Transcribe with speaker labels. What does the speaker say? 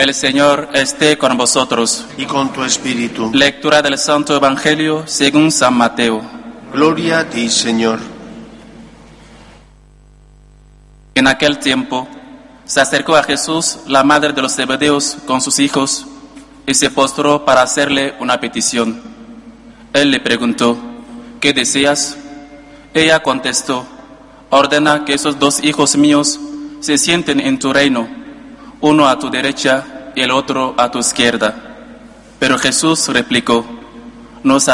Speaker 1: El Señor esté con vosotros.
Speaker 2: Y con tu espíritu.
Speaker 1: Lectura del Santo Evangelio según San Mateo.
Speaker 2: Gloria a ti, Señor.
Speaker 1: En aquel tiempo se acercó a Jesús la madre de los Zebedeos con sus hijos y se postró para hacerle una petición. Él le preguntó: ¿qué deseas? Ella contestó: ordena que esos 2 hijos míos se sienten en tu reino, uno a tu derecha y el otro a tu izquierda. Pero Jesús replicó: no